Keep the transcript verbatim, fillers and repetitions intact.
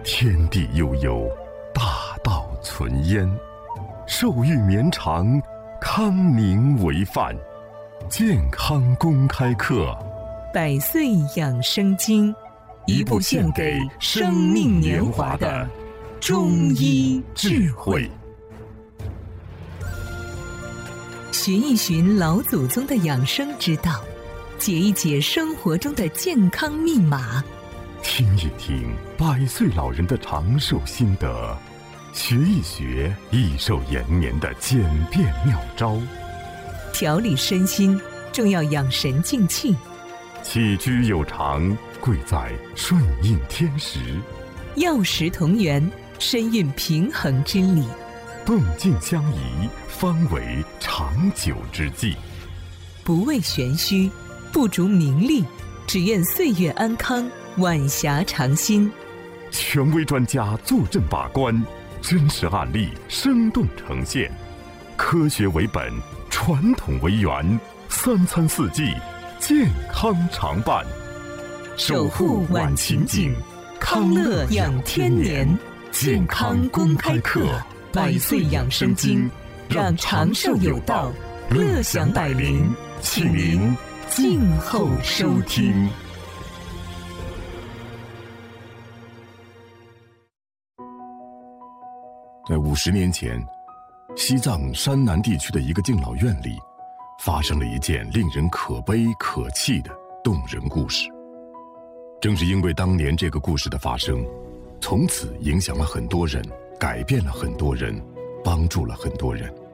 天地悠悠，大道存焉。寿育绵长，康宁为范。健康公开课， 百岁养生经， 一部献给生命年华的中医智慧。 寻一寻老祖宗的养生之道，解一解生活中的健康密码， 听一听百岁老人的长寿心得，学一学益寿延年的简便妙招。 调理身心，重要养神静气。 起居有常，贵在顺应天时。 药食同源，身蕴平衡之理。 动静相宜，方为长久之计。 不为玄虚，不逐名利，只愿岁月安康，晚霞长新。 权威专家坐镇把关，真实案例生动呈现。科学为本，传统为源，三餐四季，健康常伴。 守护晚晴景，康乐养天年。健康公开课，百岁养生经，让长寿有道，乐享百龄，请您静候收听。 在五十年前，西藏山南地区的一个敬老院里，发生了一件令人可悲可泣的动人故事。正是因为当年这个故事的发生，从此影响了很多人，改变了很多人，帮助了很多人。